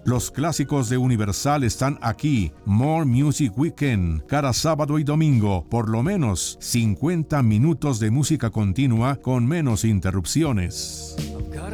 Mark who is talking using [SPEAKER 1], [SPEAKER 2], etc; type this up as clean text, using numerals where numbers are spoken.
[SPEAKER 1] Los clásicos de Universal están aquí. More Music Weekend. Cada sábado y domingo, por lo menos 50 minutos de música continua con menos interrupciones.